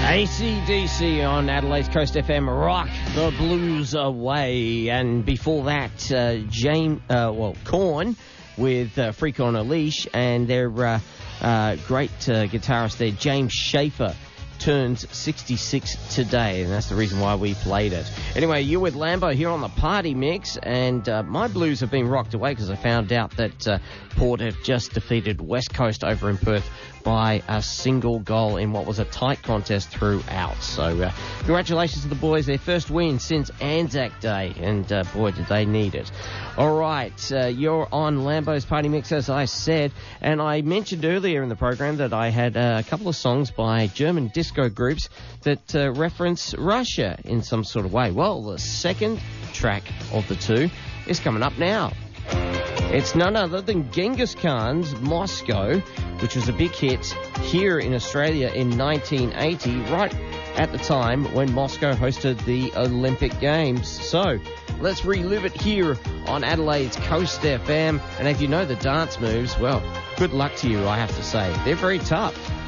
AC/DC on Adelaide's Coast FM, Rock the Blues Away. And before that, Korn with Freak on a Leash, and their great guitarist there, James Schaefer, turns 66 today, and that's the reason why we played it. Anyway, you're with Lambo here on the Party Mix, and my Blues have been rocked away because I found out that Port have just defeated West Coast over in Perth by a single goal in what was a tight contest throughout. So congratulations to the boys, their first win since Anzac Day, and boy, did they need it. All right, you're on Lambo's Party Mix, as I said, and I mentioned earlier in the program that I had a couple of songs by German disco groups that reference Russia in some sort of way. Well, the second track of the two is coming up now. It's none other than Genghis Khan's Moscow, which was a big hit here in Australia in 1980, right at the time when Moscow hosted the Olympic Games. So let's relive it here on Adelaide's Coast FM. And if you know the dance moves, well, good luck to you, I have to say. They're very tough.